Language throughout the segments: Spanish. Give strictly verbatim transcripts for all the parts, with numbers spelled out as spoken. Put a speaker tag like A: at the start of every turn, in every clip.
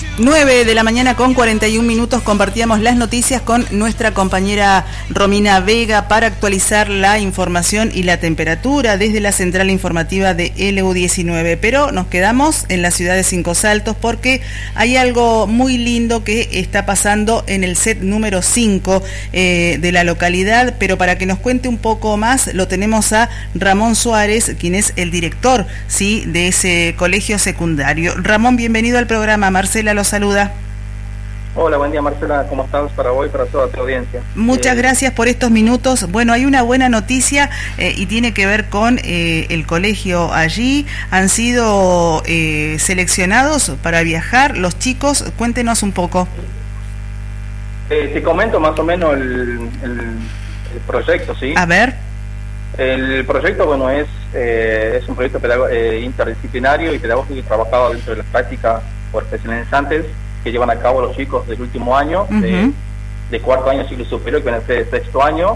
A: nueve de la mañana con cuarenta y un minutos compartíamos las noticias con nuestra compañera Romina Vega para actualizar la información y la temperatura desde la central informativa de L U diecinueve. Pero nos quedamos en la ciudad de Cinco Saltos porque hay algo muy lindo que está pasando en el set número cinco eh, de la localidad, pero para que nos cuente un poco más lo tenemos a Ramón Suárez, quien es el director, ¿sí?, de ese colegio secundario. Ramón, bienvenido al programa. Marcela los saluda.
B: Hola, buen día Marcela, ¿cómo estás para vos y para toda tu audiencia?
A: Muchas
B: eh...
A: gracias por estos minutos. Bueno, hay una buena noticia eh, y tiene que ver con eh, el colegio allí. Han sido eh, seleccionados para viajar los chicos. Cuéntenos un poco.
B: Eh, te comento más o menos el, el, el proyecto, ¿sí?
A: A ver.
B: El proyecto, bueno, es, eh, es un proyecto eh, interdisciplinario y pedagógico y trabajado dentro de las prácticas por especializantes que llevan a cabo los chicos del último año, uh-huh. de, de cuarto año ciclo superior, que van a ser de sexto año.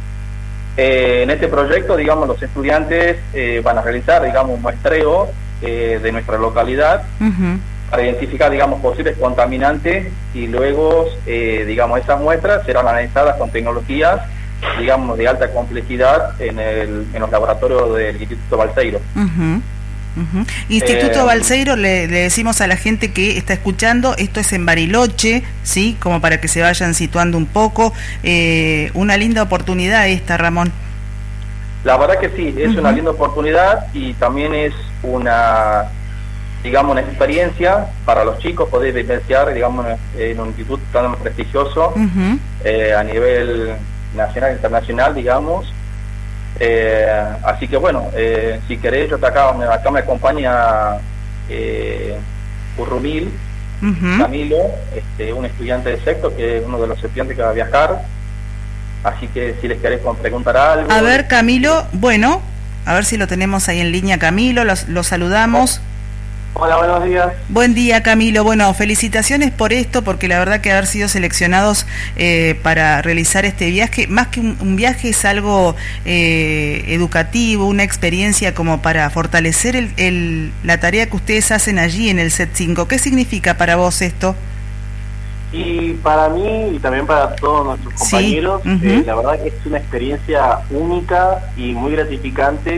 B: Eh, en este proyecto, digamos, los estudiantes eh, van a realizar, digamos, un muestreo eh, de nuestra localidad uh-huh. para identificar, digamos, posibles contaminantes y luego, eh, digamos, esas muestras serán analizadas con tecnologías, digamos, de alta complejidad en, el, en los laboratorios del Instituto Balseiro.
A: Uh-huh. Uh-huh. Instituto eh, Balseiro, le, le decimos a la gente que está escuchando, esto es en Bariloche, sí, como para que se vayan situando un poco. Eh, una linda oportunidad esta, Ramón.
B: La verdad que sí, es uh-huh. una linda oportunidad y también es una, digamos, una experiencia para los chicos poder vivenciar, digamos, en un instituto tan prestigioso uh-huh. eh, a nivel nacional e internacional, digamos. Eh, así que bueno, eh, si querés, yo te acá, acá me acompaña eh, Urrumil, uh-huh. Camilo, este, un estudiante de sexto, que es uno de los estudiantes que va a viajar. Así que si les querés preguntar algo.
A: A ver, Camilo, bueno, a ver si lo tenemos ahí en línea. Camilo, los, los saludamos.
B: Hola, buenos días.
A: Buen día, Camilo. Bueno, felicitaciones por esto, porque la verdad que haber sido seleccionados eh, para realizar este viaje, más que un, un viaje, es algo eh, educativo, una experiencia como para fortalecer el, el, la tarea que ustedes hacen allí en el set cinco. ¿Qué significa para vos esto?
C: Y para mí y también para todos nuestros compañeros, sí. uh-huh. eh, la verdad que es una experiencia única y muy gratificante.